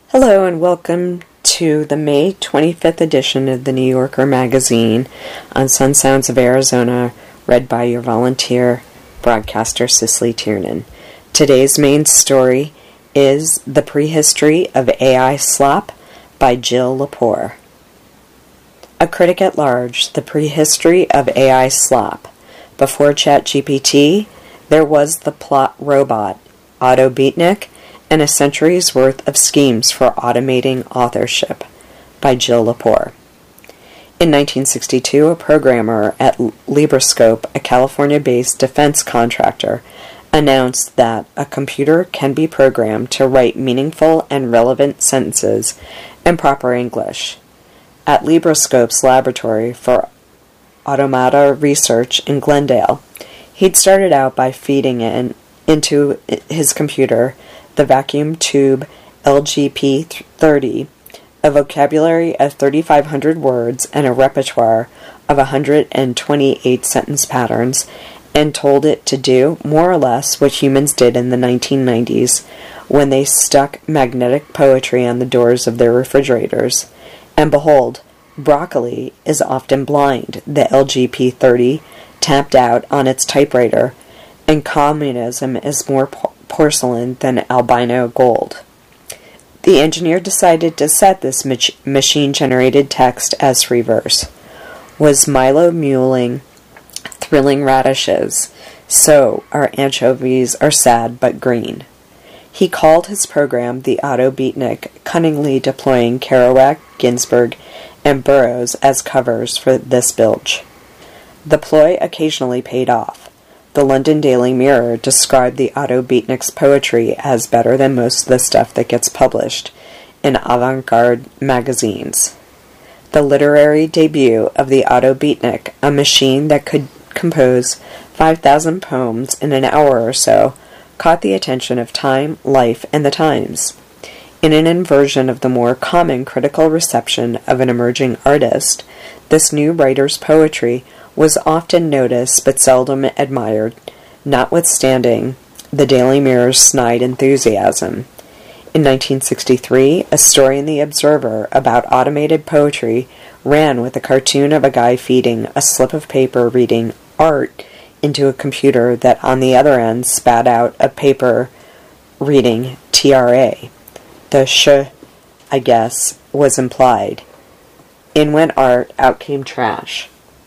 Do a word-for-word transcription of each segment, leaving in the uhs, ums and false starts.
Hello and welcome to the May twenty-fifth edition of the New Yorker magazine on Sun Sounds of Arizona, read by your volunteer broadcaster Cicely Tiernan. Today's main story is The Prehistory of A I Slop by Jill Lepore. A critic at large, The Prehistory of A I Slop. Before ChatGPT, there was the plot robot, Otto Beatnik, and a century's worth of schemes for automating authorship, by Jill Lepore. In nineteen sixty-two, a programmer at Libroscope, a California-based defense contractor, announced that a computer can be programmed to write meaningful and relevant sentences in proper English. At Libroscope's laboratory for automata research in Glendale, he'd started out by feeding in, into his computer the vacuum tube L G P thirty, a vocabulary of thirty-five hundred words and a repertoire of one hundred twenty-eight sentence patterns, and told it to do more or less what humans did in the nineteen nineties when they stuck magnetic poetry on the doors of their refrigerators. And behold, broccoli is often blind, the L G P thirty tapped out on its typewriter, and communism is more po- porcelain than albino gold. The engineer decided to set this mach- machine-generated text as free verse. Was Milo mulling thrilling radishes? So our anchovies are sad but green. He called his program the Otto Beatnik, cunningly deploying Kerouac, Ginsberg, and Burroughs as covers for this bilge. The ploy occasionally paid off. The London Daily Mirror described the Otto Beatnik's poetry as better than most of the stuff that gets published in avant-garde magazines. The literary debut of the Otto Beatnik, a machine that could compose five thousand poems in an hour or so, caught the attention of Time, Life, and the Times. In an inversion of the more common critical reception of an emerging artist, this new writer's poetry was often noticed but seldom admired, notwithstanding the Daily Mirror's snide enthusiasm. In nineteen sixty-three, a story in The Observer about automated poetry ran with a cartoon of a guy feeding a slip of paper reading art into a computer that on the other end spat out a paper reading T R A. The sh, I guess, was implied. In went art, out came trash.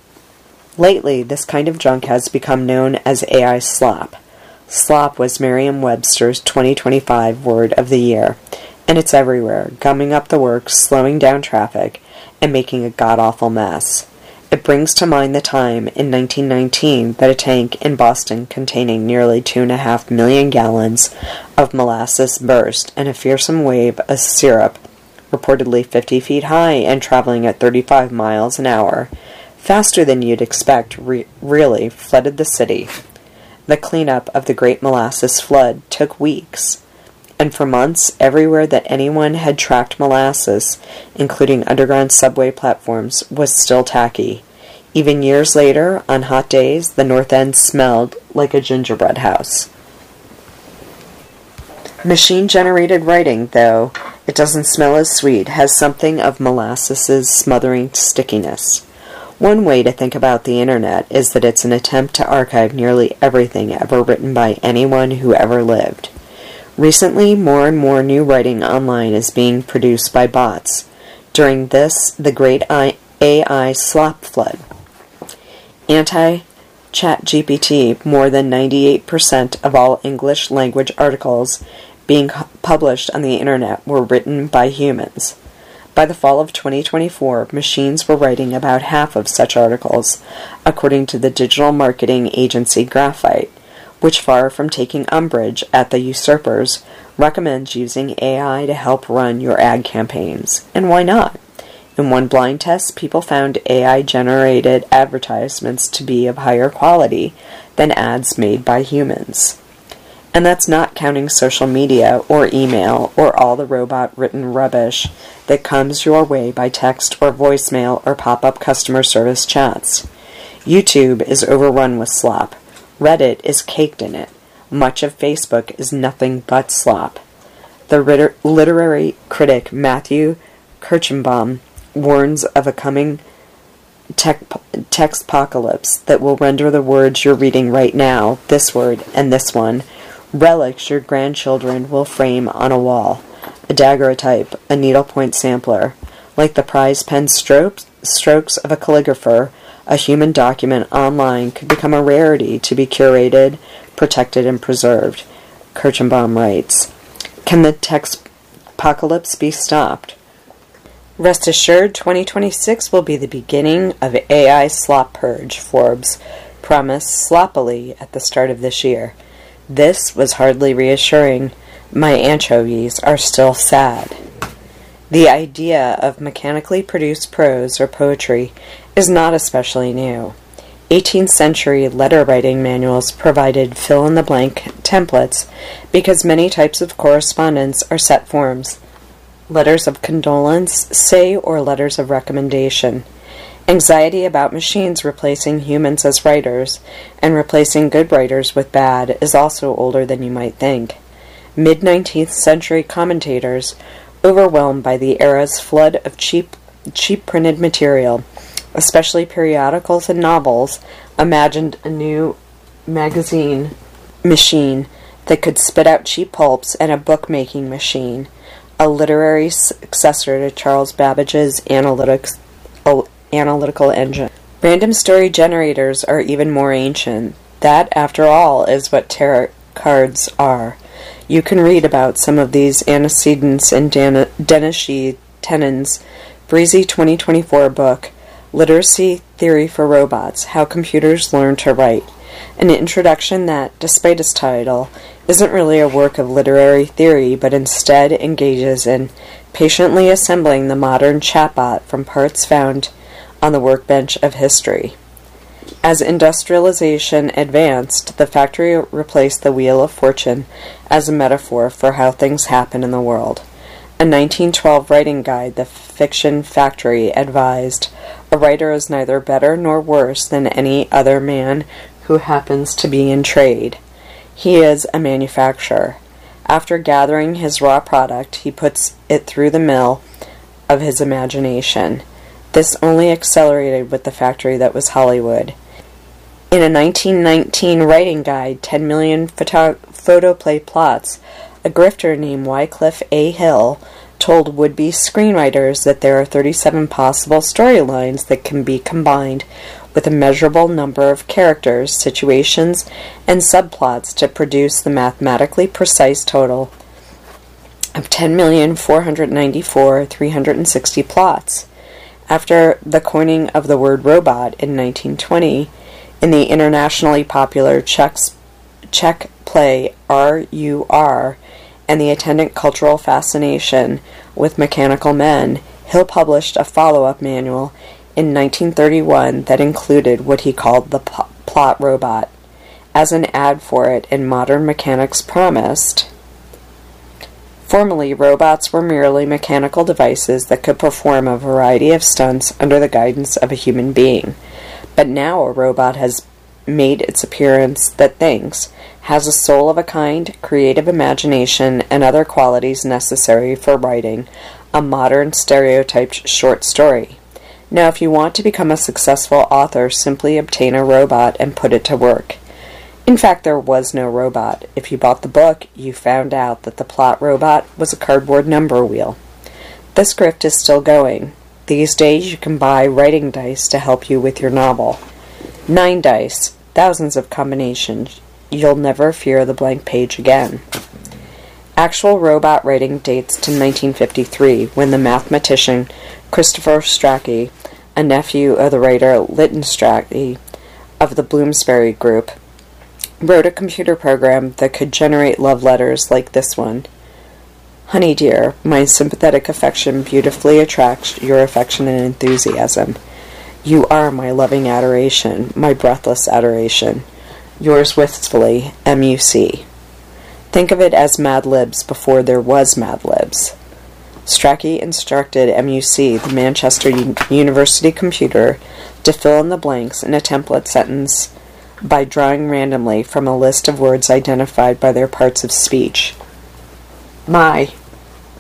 Lately, this kind of junk has become known as A I slop. Slop was Merriam-Webster's twenty twenty-five word of the year, and it's everywhere, gumming up the works, slowing down traffic, and making a god-awful mess. It brings to mind the time in nineteen nineteen that a tank in Boston containing nearly two and a half million gallons of molasses burst, and a fearsome wave of syrup, reportedly fifty feet high and traveling at thirty-five miles an hour, faster than you'd expect, re- really flooded the city. The cleanup of the Great Molasses Flood took weeks, and for months, everywhere that anyone had tracked molasses, including underground subway platforms, was still tacky. Even years later, on hot days, the North End smelled like a gingerbread house. Machine-generated writing, though it doesn't smell as sweet, has something of molasses' smothering stickiness. One way to think about the internet is that it's an attempt to archive nearly everything ever written by anyone who ever lived. Recently, more and more new writing online is being produced by bots. During this, the great A I slop flood. Anti-ChatGPT, more than ninety-eight percent of all English language articles being published on the internet were written by humans. By the fall of twenty twenty-four, machines were writing about half of such articles, according to the digital marketing agency Graphite, which, far from taking umbrage at the usurpers, recommends using A I to help run your ad campaigns. And why not? In one blind test, people found A I-generated advertisements to be of higher quality than ads made by humans. And that's not counting social media or email or all the robot-written rubbish that comes your way by text or voicemail or pop-up customer service chats. YouTube is overrun with slop. Reddit is caked in it. Much of Facebook is nothing but slop. the liter- literary critic Matthew Kirschenbaum warns of a coming tech- textpocalypse that will render the words you're reading right now, this word and this one, relics your grandchildren will frame on a wall. A daguerreotype, a needlepoint sampler. Like the prize pen strokes, strokes of a calligrapher, a human document online could become a rarity to be curated, protected, and preserved. Kirschenbaum writes, "Can the textpocalypse be stopped? Rest assured, twenty twenty-six will be the beginning of A I slop purge," Forbes promised sloppily at the start of this year. This was hardly reassuring. My anchovies are still sad. The idea of mechanically produced prose or poetry is not especially new. eighteenth century letter writing manuals provided fill-in-the-blank templates because many types of correspondence are set forms. Letters of condolence, say, or letters of recommendation. Anxiety about machines replacing humans as writers and replacing good writers with bad is also older than you might think. Mid-nineteenth century commentators, overwhelmed by the era's flood of cheap, cheap printed material, especially periodicals and novels, imagined a new magazine machine that could spit out cheap pulps and a bookmaking machine, a literary successor to Charles Babbage's analytics, uh, analytical engine. Random story generators are even more ancient. That, after all, is what tarot cards are. You can read about some of these antecedents in Dan- Dennis G. Tennant's breezy twenty twenty-four book, Literacy Theory for Robots, How Computers Learn to Write, an introduction that, despite its title, isn't really a work of literary theory, but instead engages in patiently assembling the modern chatbot from parts found on the workbench of history. As industrialization advanced, the factory replaced the Wheel of Fortune as a metaphor for how things happen in the world. A nineteen twelve writing guide, The Fiction Factory, advised, "A writer is neither better nor worse than any other man who happens to be in trade. He is a manufacturer. After gathering his raw product, he puts it through the mill of his imagination." This only accelerated with the factory that was Hollywood. In a nineteen nineteen writing guide, ten million photo- photoplay plots, a grifter named Wycliffe A. Hill told would-be screenwriters that there are thirty-seven possible storylines that can be combined with a measurable number of characters, situations, and subplots to produce the mathematically precise total of ten million four hundred ninety-four thousand three hundred sixty plots. After the coining of the word robot in nineteen twenty, in the internationally popular Czech, Czech play R U R and the attendant cultural fascination with mechanical men, Hill published a follow-up manual in nineteen thirty-one that included what he called the p- plot robot. As an ad for it in Modern Mechanics promised, formerly, robots were merely mechanical devices that could perform a variety of stunts under the guidance of a human being. But now a robot has made its appearance that thinks, has a soul of a kind, creative imagination, and other qualities necessary for writing a modern stereotyped short story. Now, if you want to become a successful author, simply obtain a robot and put it to work. In fact, there was no robot. If you bought the book, you found out that the plot robot was a cardboard number wheel. This grift is still going. These days, you can buy writing dice to help you with your novel. Nine dice, thousands of combinations. You'll never fear the blank page again. Actual robot writing dates to nineteen fifty-three, when the mathematician Christopher Strachey, a nephew of the writer Lytton Strachey of the Bloomsbury Group, wrote a computer program that could generate love letters like this one. "Honey dear, my sympathetic affection beautifully attracts your affection and enthusiasm. You are my loving adoration, my breathless adoration. Yours wistfully, M U C" Think of it as Mad Libs before there was Mad Libs. Strachey instructed M U C, the Manchester U- University computer, to fill in the blanks in a template sentence by drawing randomly from a list of words identified by their parts of speech. My,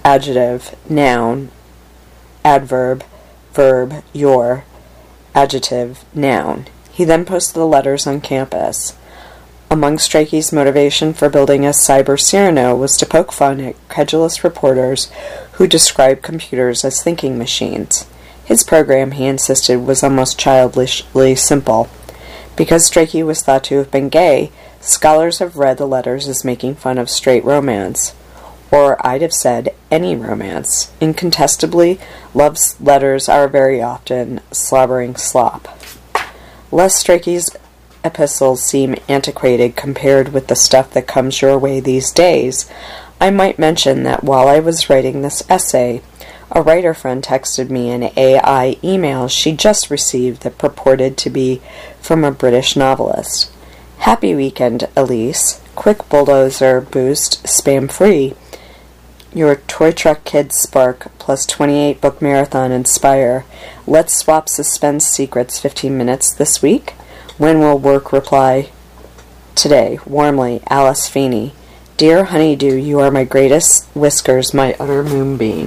adjective, noun, adverb, verb, your, adjective, noun. He then posted the letters on campus. Among Strachey's motivation for building a cyber Cyrano was to poke fun at credulous reporters who described computers as thinking machines. His program, he insisted, was almost childishly simple. Because Strachey was thought to have been gay, scholars have read the letters as making fun of straight romance. Or I'd have said any romance. Incontestably, love letters are very often slobbering slop. Lest Strachey's epistles seem antiquated compared with the stuff that comes your way these days, I might mention that while I was writing this essay, a writer friend texted me an A I email she just received that purported to be from a British novelist. Happy weekend, Elise. Quick bulldozer boost, spam-free. Your Toy Truck Kids Spark plus twenty-eight book marathon inspire. Let's swap suspense secrets fifteen minutes this week. When will work reply? Today, warmly, Alice Feeney. Dear Honeydew, you are my greatest whiskers, my utter moonbeam.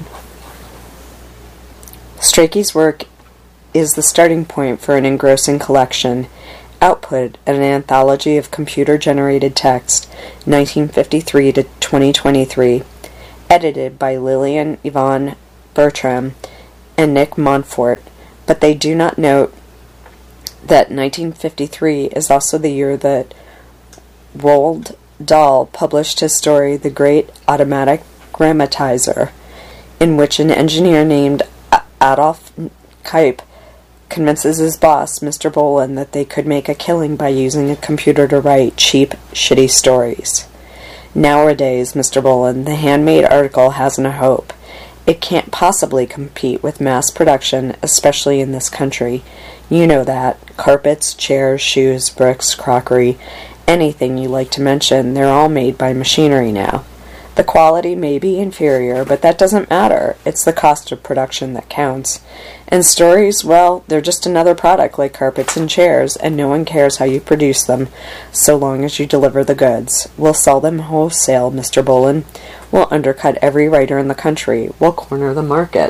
Strachey's work is the starting point for an engrossing collection. Output, an anthology of computer-generated text, nineteen fifty-three to twenty twenty-three, edited by Lillian Yvonne Bertram and Nick Montfort, but they do not note that nineteen fifty-three is also the year that Roald Dahl published his story The Great Automatic Grammatizer, in which an engineer named Adolf Kuyp convinces his boss, Mister Bolin, that they could make a killing by using a computer to write cheap, shitty stories. Nowadays, Mister Bolin, the handmade article hasn't a hope. It can't possibly compete with mass production, especially in this country. You know that. Carpets, chairs, shoes, bricks, crockery, anything you like to mention, they're all made by machinery now. The quality may be inferior, but that doesn't matter. It's the cost of production that counts. And stories, well, they're just another product like carpets and chairs, and no one cares how you produce them, so long as you deliver the goods. We'll sell them wholesale, Mister Bolin. We'll undercut every writer in the country. We'll corner the market.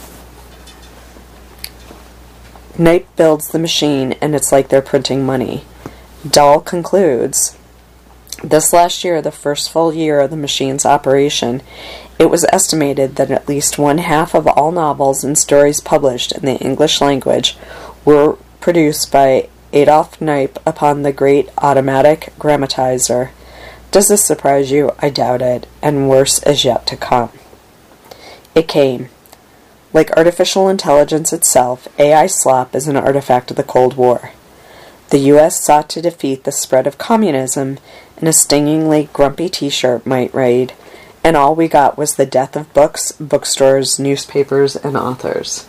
Knipe builds the machine, and it's like they're printing money. Dahl concludes, this last year, the first full year of the machine's operation, it was estimated that at least one half of all novels and stories published in the English language were produced by Adolf Knipe upon the Great Automatic Grammatizer. Does this surprise you? I doubt it, and worse is yet to come. It came. Like artificial intelligence itself, A I slop is an artifact of the Cold War. The U S sought to defeat the spread of communism, and a stingingly grumpy t-shirt might read, and all we got was the death of books, bookstores, newspapers, and authors.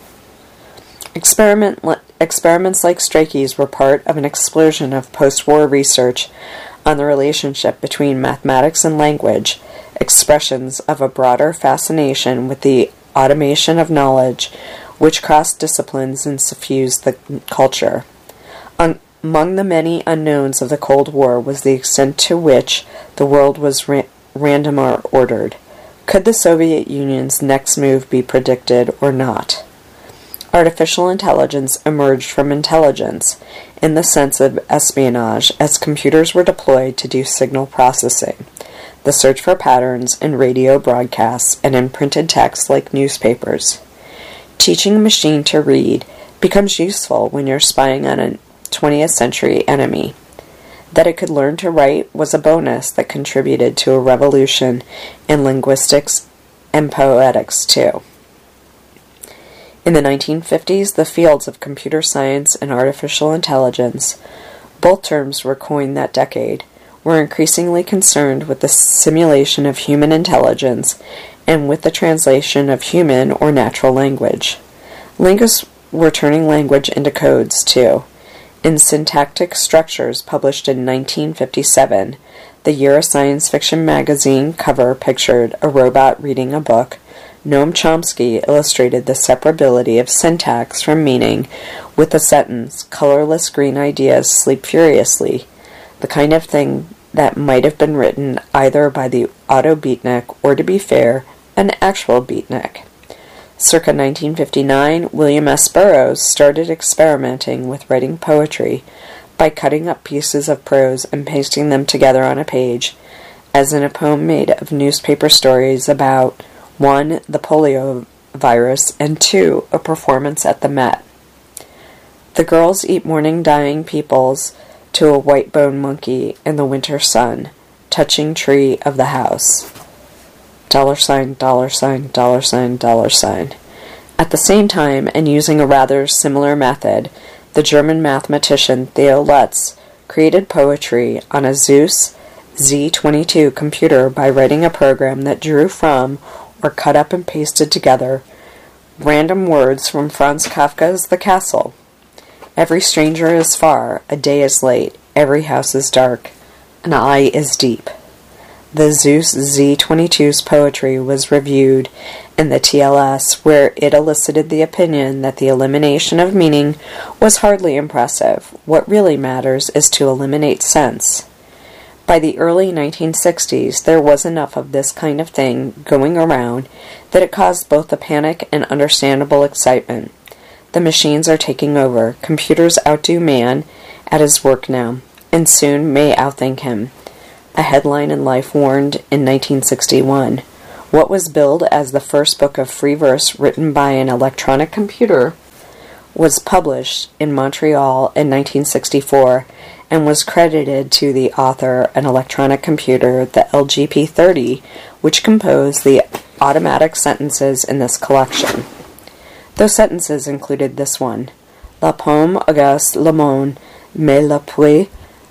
Experiment, experiments like Strachey's were part of an explosion of post-war research on the relationship between mathematics and language, expressions of a broader fascination with the automation of knowledge which crossed disciplines and suffused the culture. Un- among the many unknowns of the Cold War was the extent to which the world was ra- random or ordered. Could the Soviet Union's next move be predicted or not? Artificial intelligence emerged from intelligence in the sense of espionage as computers were deployed to do signal processing, the search for patterns in radio broadcasts and in printed text like newspapers. Teaching a machine to read becomes useful when you're spying on a twentieth century enemy. That it could learn to write was a bonus that contributed to a revolution in linguistics and poetics too. In the nineteen fifties, the fields of computer science and artificial intelligence, both terms were coined that decade, were increasingly concerned with the simulation of human intelligence and with the translation of human or natural language. Linguists were turning language into codes too. In Syntactic Structures, published in nineteen fifty-seven, the year a science fiction magazine cover pictured a robot reading a book, Noam Chomsky illustrated the separability of syntax from meaning with the sentence, "Colorless green ideas sleep furiously," the kind of thing that might have been written either by the Otto Beatnik or, to be fair, an actual beatnik. Circa nineteen fifty-nine, William S. Burroughs started experimenting with writing poetry by cutting up pieces of prose and pasting them together on a page, as in a poem made of newspaper stories about, one, the polio virus, and two, a performance at the Met. The girls eat morning dying peoples to a white-boned monkey in the winter sun, touching tree of the house. Dollar sign, dollar sign, dollar sign, dollar sign. At the same time, and using a rather similar method, the German mathematician Theo Lutz created poetry on a Zeus Z twenty-two computer by writing a program that drew from, or cut up and pasted together, random words from Franz Kafka's The Castle. Every stranger is far, a day is late, every house is dark, an eye is deep. The Zeus Z twenty-two's poetry was reviewed in the T L S, where it elicited the opinion that the elimination of meaning was hardly impressive. What really matters is to eliminate sense. By the early nineteen sixties, there was enough of this kind of thing going around that it caused both a panic and understandable excitement. The machines are taking over. Computers outdo man at his work now, and soon may outthink him. A headline in Life warned in nineteen sixty-one. What was billed as the first book of free verse written by an electronic computer was published in Montreal in nineteen sixty-four and was credited to the author, an electronic computer, the L G P thirty, which composed the automatic sentences in this collection. Those sentences included this one: La pomme agace le monde, mais la pluie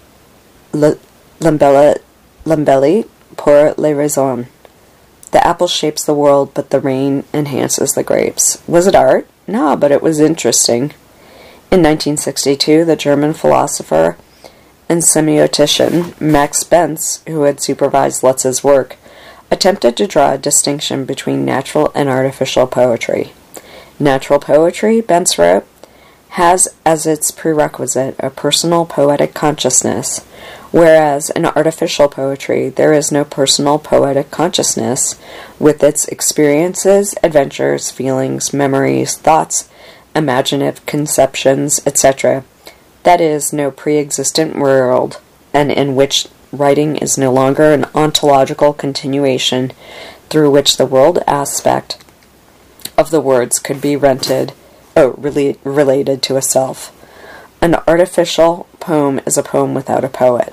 l'embellit pour les raisons. The apple shapes the world, but the rain enhances the grapes. Was it art? No, but it was interesting. In nineteen sixty-two, the German philosopher and semiotician Max Benz, who had supervised Lutz's work, attempted to draw a distinction between natural and artificial poetry. Natural poetry, Benz wrote, has as its prerequisite a personal poetic consciousness, whereas in artificial poetry there is no personal poetic consciousness, with its experiences, adventures, feelings, memories, thoughts, imaginative conceptions, et cetera. That is, no pre-existent world, and in which writing is no longer an ontological continuation through which the world aspect of the words could be rented, oh, really related to a self. An artificial poem is a poem without a poet.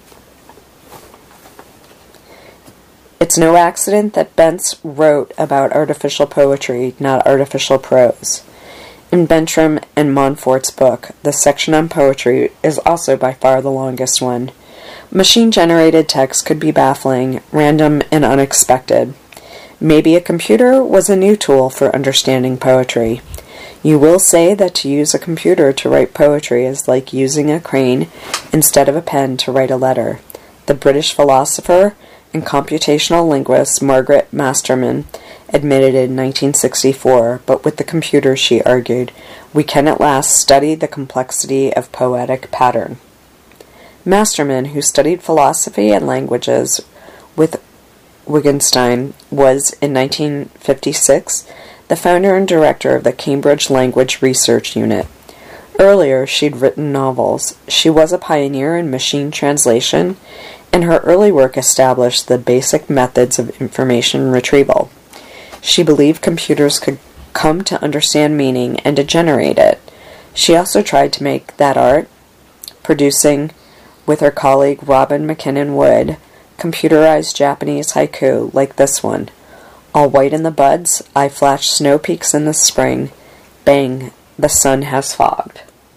It's no accident that Bentz wrote about artificial poetry, not artificial prose. In Bertram and Montfort's book, the section on poetry is also by far the longest one. Machine-generated text could be baffling, random, and unexpected. Maybe a computer was a new tool for understanding poetry. You will say that to use a computer to write poetry is like using a crane instead of a pen to write a letter. The British philosopher and computational linguist Margaret Masterman admitted in nineteen sixty-four, but with the computer, she argued, we can at last study the complexity of poetic pattern. Masterman, who studied philosophy and languages with Wittgenstein, was, in nineteen fifty-six, the founder and director of the Cambridge Language Research Unit. Earlier, she'd written novels. She was a pioneer in machine translation, and her early work established the basic methods of information retrieval. She believed computers could come to understand meaning and to generate it. She also tried to make that art, producing, with her colleague Robin McKinnon Wood, computerized Japanese haiku like this one. All white in the buds, I flash snow peaks in the spring. Bang, the sun has fogged.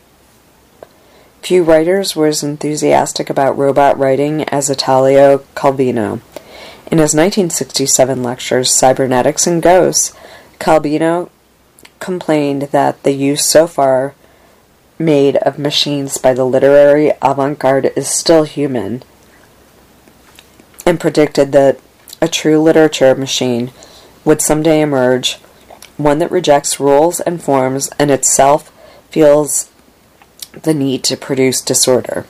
Few writers were as enthusiastic about robot writing as Italo Calvino. In his nineteen sixty-seven lectures, Cybernetics and Ghosts, Calvino complained that the use so far made of machines by the literary avant-garde is still human, and predicted that a true literature machine would someday emerge, one that rejects rules and forms and itself feels the need to produce disorder.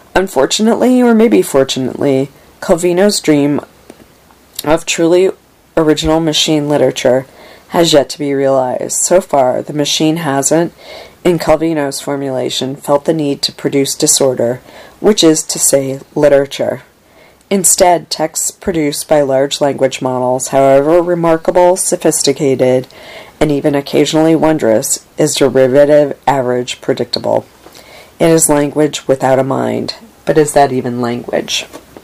Unfortunately, or maybe fortunately, Calvino's dream of truly original machine literature has yet to be realized. So far, the machine hasn't, in Calvino's formulation, felt the need to produce disorder, which is to say, literature. Instead, texts produced by large language models, however remarkable, sophisticated, and even occasionally wondrous, is derivative, average, predictable. It is language without a mind, but is that even language?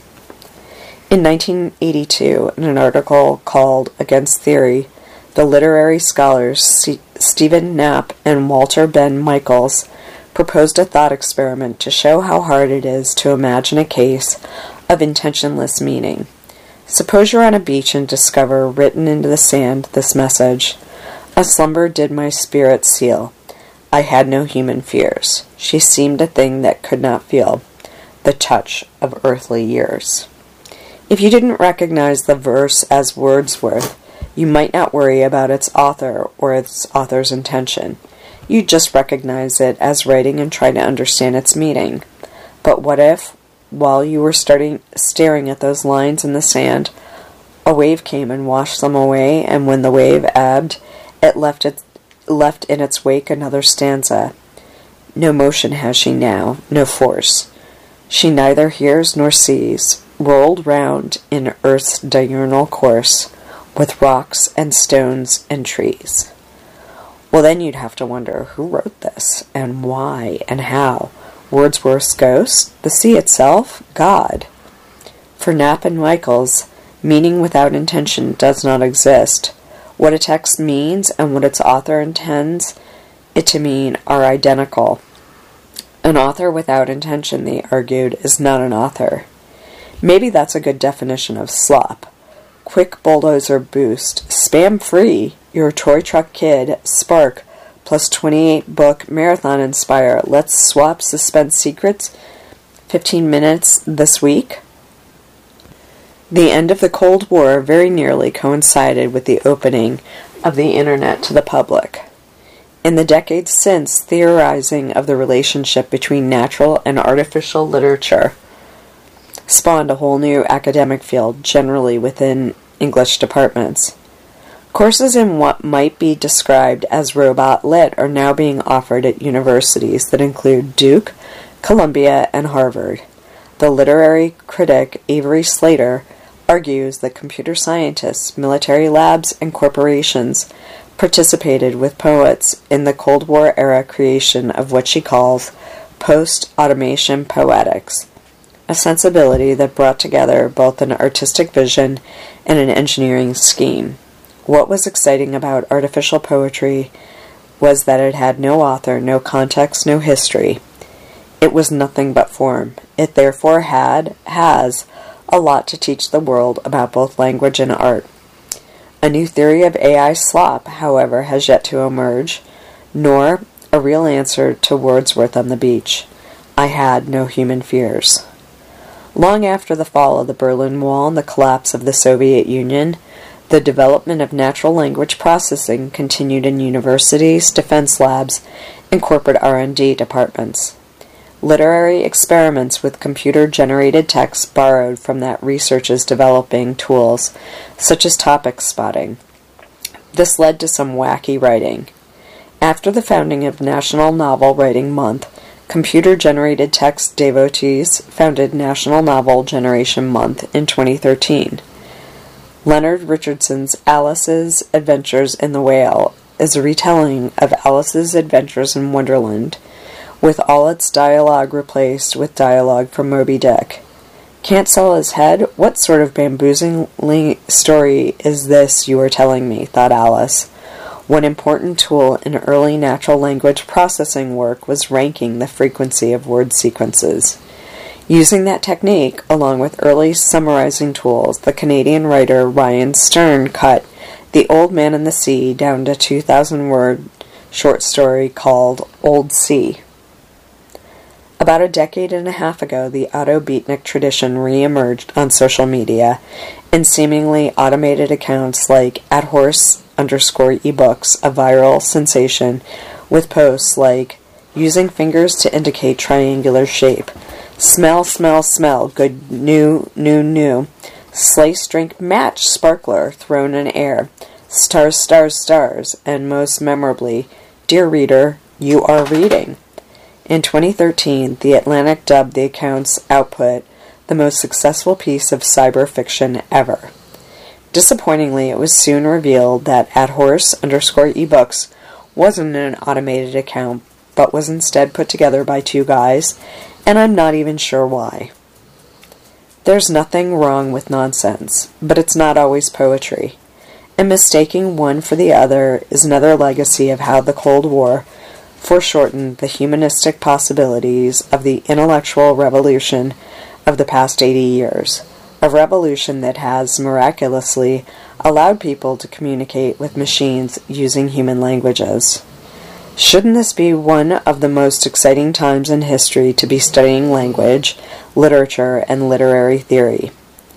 In nineteen eighty-two, in an article called Against Theory, the literary scholars C- Stephen Knapp and Walter Ben Michaels proposed a thought experiment to show how hard it is to imagine a case of intentionless meaning. Suppose you're on a beach and discover, written into the sand, this message: "A slumber did my spirit seal. I had no human fears. She seemed a thing that could not feel the touch of earthly years." If you didn't recognize the verse as Wordsworth, you might not worry about its author or its author's intention. You'd just recognize it as writing and try to understand its meaning. But what if, while you were starting staring at those lines in the sand, a wave came and washed them away, and when the wave ebbed, it left it left in its wake another stanza. No motion has she now, no force. She neither hears nor sees, rolled round in earth's diurnal course, with rocks and stones and trees. Well, then you'd have to wonder who wrote this, and why, and how. Wordsworth's ghost? The sea itself? God? For Knapp and Michaels, meaning without intention does not exist. What a text means and what its author intends it to mean are identical. An author without intention, they argued, is not an author. Maybe that's a good definition of slop. Quick bulldozer boost, spam free, your toy truck kid, spark, plus twenty-eight book marathon inspire. Let's swap suspense secrets. fifteen minutes this week. The end of the Cold War very nearly coincided with the opening of the Internet to the public. In the decades since, theorizing of the relationship between natural and artificial literature spawned a whole new academic field, generally within English departments. Courses in what might be described as robot lit are now being offered at universities that include Duke, Columbia, and Harvard. The literary critic Avery Slater argues that computer scientists, military labs, and corporations participated with poets in the Cold War era creation of what she calls post-automation poetics, a sensibility that brought together both an artistic vision and an engineering scheme. What was exciting about artificial poetry was that it had no author, no context, no history. It was nothing but form. It therefore had, has, a lot to teach the world about both language and art. A new theory of A I slop, however, has yet to emerge, nor a real answer to Wordsworth on the beach. I had no human fears. Long after the fall of the Berlin Wall and the collapse of the Soviet Union, the development of natural language processing continued in universities, defense labs, and corporate R and D departments. Literary experiments with computer-generated text borrowed from that research's developing tools, such as topic spotting. This led to some wacky writing. After the founding of National Novel Writing Month, computer-generated text devotees founded National Novel Generation Month in twenty thirteen. Leonard Richardson's Alice's Adventures in the Whale is a retelling of Alice's Adventures in Wonderland, with all its dialogue replaced with dialogue from Moby Dick. Can't sell his head? What sort of bamboozling story is this you are telling me, thought Alice. One important tool in early natural language processing work was ranking the frequency of word sequences. Using that technique, along with early summarizing tools, the Canadian writer Ryan Stern cut The Old Man and the Sea down to two thousand word short story called Old Sea. About a decade and a half ago, the Otto Beatnik tradition re-emerged on social media in seemingly automated accounts like at horse underscore ebooks, a viral sensation with posts like using fingers to indicate triangular shape, smell, smell, smell, good, new, new, new, Slice, drink, match, sparkler, thrown in air, stars, stars, stars, and most memorably, dear reader, you are reading. In twenty thirteen, The Atlantic dubbed the account's output the most successful piece of cyber fiction ever. Disappointingly, it was soon revealed that At Horse underscore ebooks wasn't an automated account, but was instead put together by two guys, and I'm not even sure why. There's nothing wrong with nonsense, but it's not always poetry, and mistaking one for the other is another legacy of how the Cold War foreshortened the humanistic possibilities of the intellectual revolution of the past eighty years, a revolution that has miraculously allowed people to communicate with machines using human languages. Shouldn't this be one of the most exciting times in history to be studying language, literature, and literary theory?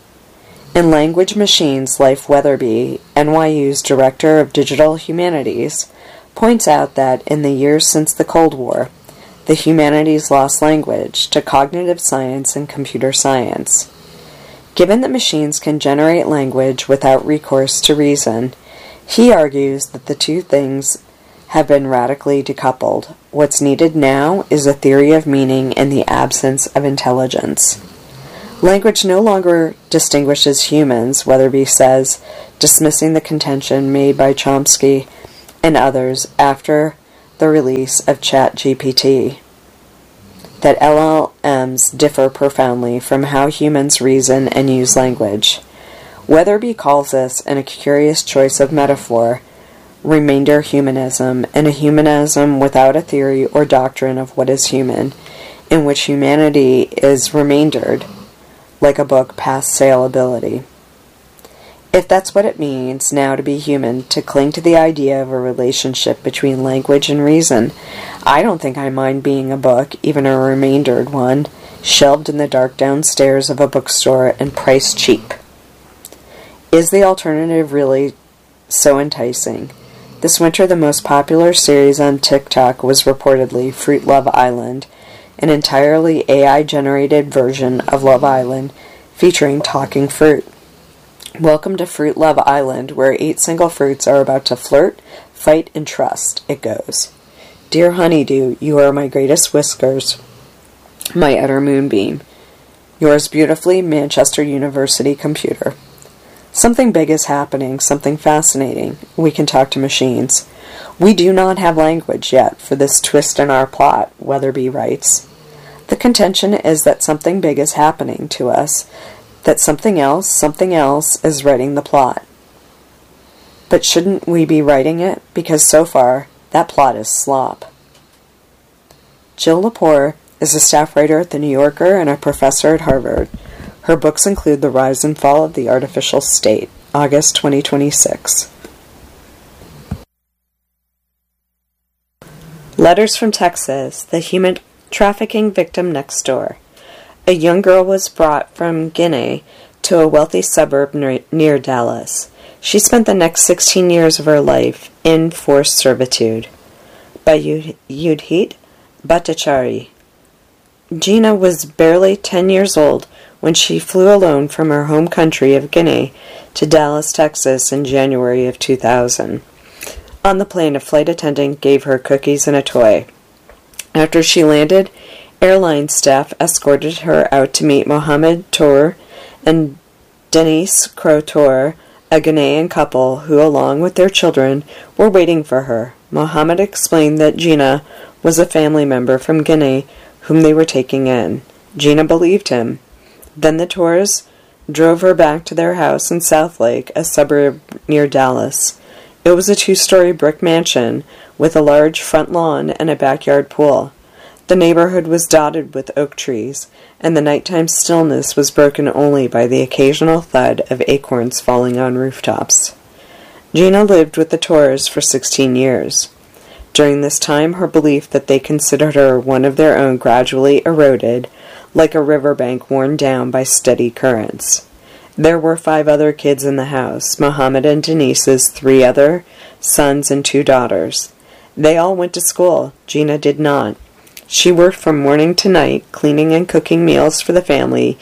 In Language Machines, Leif Weatherby, N Y U's Director of Digital Humanities, points out that in the years since the Cold War, the humanities lost language to cognitive science and computer science. Given that machines can generate language without recourse to reason, he argues that the two things have been radically decoupled. What's needed now is a theory of meaning in the absence of intelligence. Language no longer distinguishes humans, Weatherby says, dismissing the contention made by Chomsky and others after the release of ChatGPT, that L L Ms differ profoundly from how humans reason and use language. Weatherby calls this, in a curious choice of metaphor, remainder humanism, and a humanism without a theory or doctrine of what is human, in which humanity is remaindered, like a book past saleability. If that's what it means now to be human, to cling to the idea of a relationship between language and reason, I don't think I mind being a book, even a remaindered one, shelved in the dark downstairs of a bookstore and priced cheap. Is the alternative really so enticing? This winter, the most popular series on TikTok was reportedly Fruit Love Island, an entirely A I-generated version of Love Island featuring talking fruit. Welcome to Fruit Love Island, where eight single fruits are about to flirt, fight, and trust, it goes. Dear honeydew, you are my greatest whiskers, my utter moonbeam. Yours beautifully, Manchester University computer. Something big is happening, something fascinating. We can talk to machines. We do not have language yet for this twist in our plot, Weatherby writes. The contention is that something big is happening to us, that something else, something else is writing the plot. But shouldn't we be writing it? Because so far, that plot is slop. Jill Lepore is a staff writer at The New Yorker and a professor at Harvard. Her books include The Rise and Fall of the Artificial State, August twenty twenty-six. Letters from Texas, the human trafficking victim next door. A young girl was brought from Guinea to a wealthy suburb near Dallas. She spent the next sixteen years of her life in forced servitude. By Yudhit Bhattacharya. Gina was barely ten years old when she flew alone from her home country of Guinea to Dallas, Texas in January of two thousand. On the plane, a flight attendant gave her cookies and a toy. After she landed, airline staff escorted her out to meet Mohamed Tour and Denise Crotor, a Ghanaian couple who, along with their children, were waiting for her. Mohamed explained that Gina was a family member from Guinea whom they were taking in. Gina believed him. Then the Tours drove her back to their house in Southlake, a suburb near Dallas. It was a two-story brick mansion with a large front lawn and a backyard pool. The neighborhood was dotted with oak trees, and the nighttime stillness was broken only by the occasional thud of acorns falling on rooftops. Gina lived with the Tours for sixteen years. During this time, her belief that they considered her one of their own gradually eroded, like a riverbank worn down by steady currents. There were five other kids in the house, Mohamed and Denise's three other sons and two daughters. They all went to school. Gina did not. She worked from morning to night, cleaning and cooking meals for the family,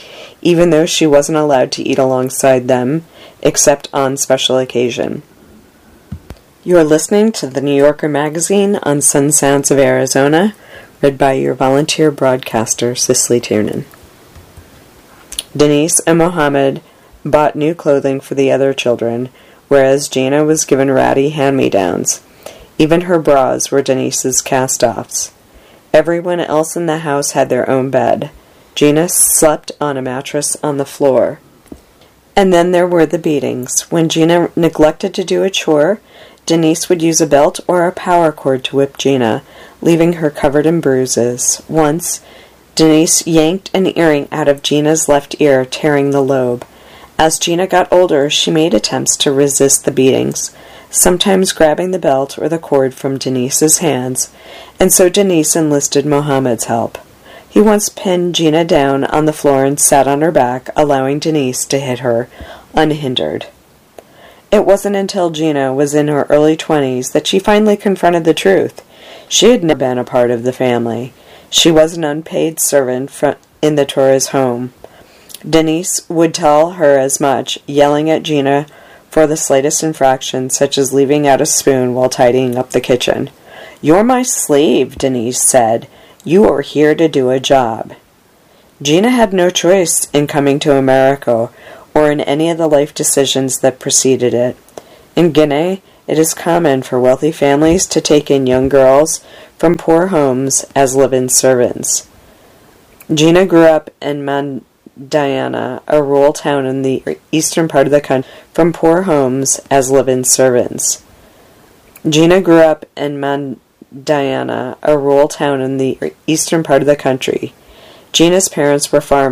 even though she wasn't allowed to eat alongside them, except on special occasion. You're listening to the New Yorker magazine on Sun Sounds of Arizona, read by your volunteer broadcaster, Cicely Tiernan. Denise and Mohammed bought new clothing for the other children, whereas Gina was given ratty hand-me-downs. Even her bras were Denise's cast-offs. Everyone else in the house had their own bed. Gina slept on a mattress on the floor. And then there were the beatings. When Gina neglected to do a chore, Denise would use a belt or a power cord to whip Gina, leaving her covered in bruises. Once, Denise yanked an earring out of Gina's left ear, tearing the lobe. As Gina got older, she made attempts to resist the beatings, sometimes grabbing the belt or the cord from Denise's hands, and so Denise enlisted Mohammed's help. He once pinned Gina down on the floor and sat on her back, allowing Denise to hit her unhindered. It wasn't until Gina was in her early twenties that she finally confronted the truth. She had never been a part of the family. She was an unpaid servant in the Torres home. Denise would tell her as much, yelling at Gina for the slightest infraction, such as leaving out a spoon while tidying up the kitchen. "You're my slave," Denise said. "You are here to do a job." Gina had no choice in coming to America or in any of the life decisions that preceded it. In Guinea, it is common for wealthy families to take in young girls from poor homes as live-in servants. Gina grew up in Mandiana, a rural town in the eastern part of the country, from poor homes as live-in servants. Gina grew up in Mandiana, a rural town in the eastern part of the country. Gina's parents were farmers.